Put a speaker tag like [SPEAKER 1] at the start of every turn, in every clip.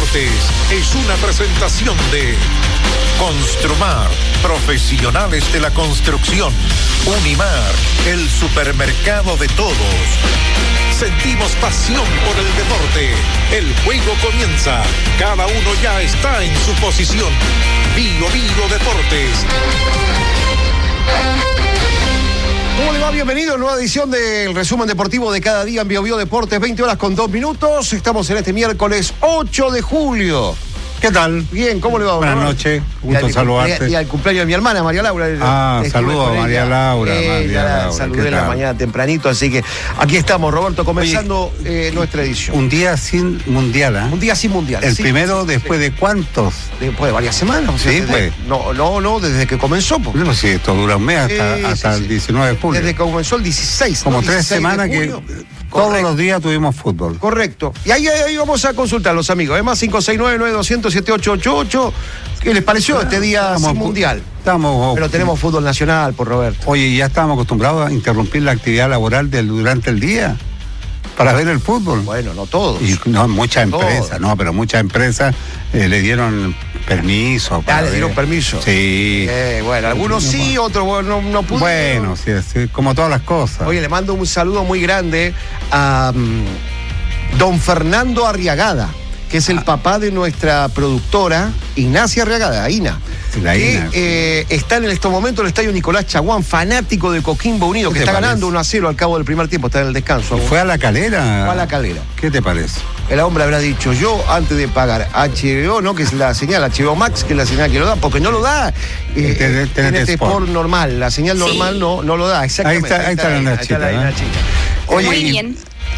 [SPEAKER 1] Deportes es una presentación de Construmar, profesionales de la construcción. Unimar, el supermercado de todos. Sentimos pasión por el deporte. El juego comienza. Cada uno ya está en su posición. Bio Deportes.
[SPEAKER 2] ¿Cómo le va? Bienvenido a una nueva edición del resumen deportivo de cada día en Bio Deportes, 20 horas con 2 minutos. Estamos en este miércoles 8 de julio.
[SPEAKER 3] ¿Qué tal?
[SPEAKER 2] Bien, ¿cómo le va?
[SPEAKER 3] Buenas noches, gusto saludarte.
[SPEAKER 2] Y al cumpleaños de mi hermana, María Laura.
[SPEAKER 3] Saludos a María Laura.
[SPEAKER 2] La saludé en la mañana tempranito, así que aquí estamos, Roberto, comenzando nuestra edición.
[SPEAKER 3] Un día sin mundial, ¿eh?
[SPEAKER 2] Un día sin mundial.
[SPEAKER 3] El primero después de ¿cuántos?
[SPEAKER 2] Después de varias semanas. O sea,
[SPEAKER 3] sí, pues.
[SPEAKER 2] No, desde que comenzó. Pues.
[SPEAKER 3] No, sí, esto dura un mes hasta el 19 de julio.
[SPEAKER 2] Desde que comenzó el 16.
[SPEAKER 3] Como
[SPEAKER 2] 16
[SPEAKER 3] 3 semanas que todos los días tuvimos fútbol.
[SPEAKER 2] Correcto. Y ahí vamos a consultar los amigos. Además, 569-9200-7888. ¿Qué les pareció este día sin mundial? Pero tenemos fútbol nacional, por Roberto.
[SPEAKER 3] Oye, ya estábamos acostumbrados a interrumpir la actividad laboral durante el día para ver el fútbol.
[SPEAKER 2] Bueno, no todos.
[SPEAKER 3] Y muchas empresas, pero muchas empresas le dieron permiso.
[SPEAKER 2] ¿Le dieron permiso?
[SPEAKER 3] Sí.
[SPEAKER 2] Bueno, algunos sí, otros no pudieron.
[SPEAKER 3] Bueno, sí, como todas las cosas.
[SPEAKER 2] Oye, le mando un saludo muy grande a don Fernando Arriagada, que es el papá de nuestra productora, Ignacia Arriagada, Ina. Que está en este momento en el estadio Nicolás Chaguán, fanático de Coquimbo Unido, que está ganando 1-0 al cabo del primer tiempo, está en el descanso.
[SPEAKER 3] ¿Fue a La Calera?
[SPEAKER 2] Fue a La Calera.
[SPEAKER 3] ¿Qué te parece?
[SPEAKER 2] El hombre habrá dicho, yo antes de pagar HBO, ¿no? Que es la señal HBO Max, que es la señal que lo da, porque no lo da TNT Sport normal, la señal normal no lo da, exactamente.
[SPEAKER 3] Ahí está la Nachita.
[SPEAKER 4] Oye, muy bien.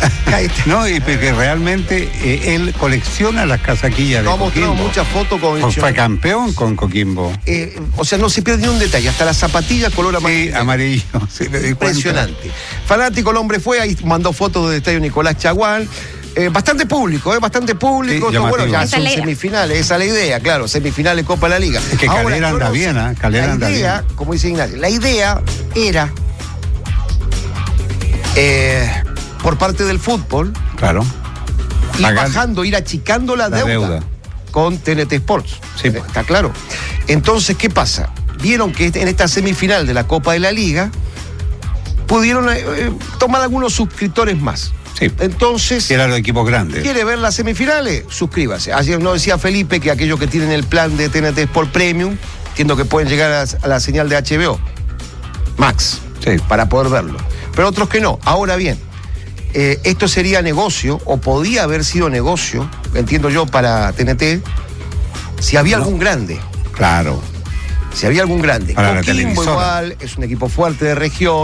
[SPEAKER 3] No, y porque realmente él colecciona las casaquillas de Coquimbo.
[SPEAKER 2] Hemos muchas fotos con...
[SPEAKER 3] Fue campeón con Coquimbo.
[SPEAKER 2] O sea, no se pierde ni un detalle, hasta las zapatillas color amarillo.
[SPEAKER 3] Sí, amarillo. Sí, me di cuenta.
[SPEAKER 2] Impresionante. Fanático el hombre fue, ahí mandó fotos del estadio Nicolás Chaguán. Bastante público.
[SPEAKER 3] Sí,
[SPEAKER 2] bueno, ya son semifinales, esa es la idea, claro, semifinales Copa de la Liga.
[SPEAKER 3] Es que Calera anda bien, ¿eh? Calera anda bien.
[SPEAKER 2] Como dice Ignacio, la idea era... por parte del fútbol,
[SPEAKER 3] claro,
[SPEAKER 2] ir achicando la deuda con TNT Sports.
[SPEAKER 3] Sí.
[SPEAKER 2] Está claro. Entonces, ¿qué pasa? Vieron que en esta semifinal de la Copa de la Liga pudieron tomar algunos suscriptores más.
[SPEAKER 3] Sí.
[SPEAKER 2] Entonces,
[SPEAKER 3] eran los equipos grandes.
[SPEAKER 2] ¿Quiere ver las semifinales? Suscríbase. Ayer nos decía Felipe que aquellos que tienen el plan de TNT Sport Premium, entiendo que pueden llegar a la señal de HBO Max, para poder verlo. Pero otros que no. Ahora bien, esto sería negocio, o podía haber sido negocio, entiendo yo, para TNT, si había algún grande.
[SPEAKER 3] Claro.
[SPEAKER 2] Si había algún grande.
[SPEAKER 3] Para
[SPEAKER 2] Coquimbo igual, es un equipo fuerte de región.